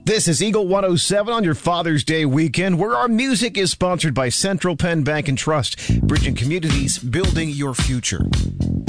This is Eagle 107 on your Father's Day weekend, where our music is sponsored by Central Penn Bank and Trust, bridging communities, building your future.